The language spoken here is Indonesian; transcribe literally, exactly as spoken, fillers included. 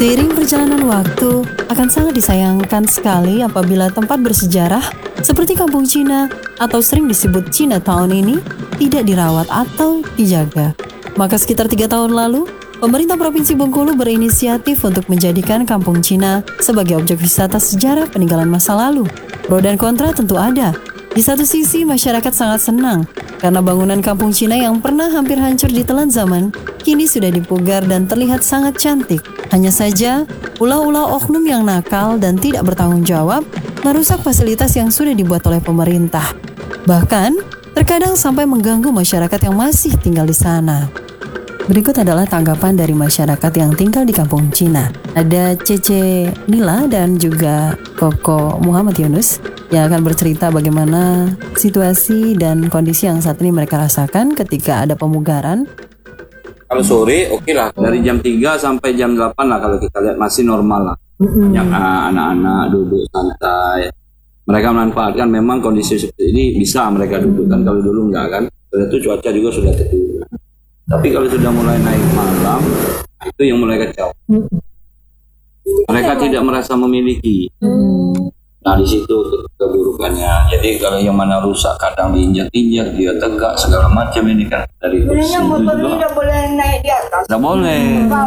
Seiring perjalanan waktu, akan sangat disayangkan sekali apabila tempat bersejarah seperti Kampung Cina atau sering disebut Chinatown ini tidak dirawat atau dijaga. Maka sekitar tiga tahun lalu, pemerintah Provinsi Bengkulu berinisiatif untuk menjadikan Kampung Cina sebagai objek wisata sejarah peninggalan masa lalu. Pro dan kontra tentu ada. Di satu sisi, masyarakat sangat senang karena bangunan Kampung Cina yang pernah hampir hancur ditelan zaman, kini sudah dipugar dan terlihat sangat cantik. Hanya saja, ulah-ulah oknum yang nakal dan tidak bertanggung jawab merusak fasilitas yang sudah dibuat oleh pemerintah. Bahkan, terkadang sampai mengganggu masyarakat yang masih tinggal di sana. Berikut adalah tanggapan dari masyarakat yang tinggal di Kampung Cina. Ada Cece Nila dan juga Koko Muhammad Yunus yang akan bercerita bagaimana situasi dan kondisi yang saat ini mereka rasakan ketika ada pemugaran. Kalau sore oke okay lah, dari jam tiga sampai jam delapan lah kalau kita lihat masih normal lah. Mm-hmm. Banyak anak-anak duduk santai. Mereka memanfaatkan memang kondisi seperti ini bisa mereka duduk kan, kalau dulu enggak kan. Sudah itu cuaca juga sudah teduh. Tapi kalau sudah mulai naik malam, itu yang mulai kacau. Mereka tidak merasa memiliki. Nah di situ keburukannya. Jadi kalau yang mana rusak kadang diinjak-injak, dia tegak segala macam ini kan dari kursi itu juga. Motor ini tidak boleh naik di atas. Tidak boleh.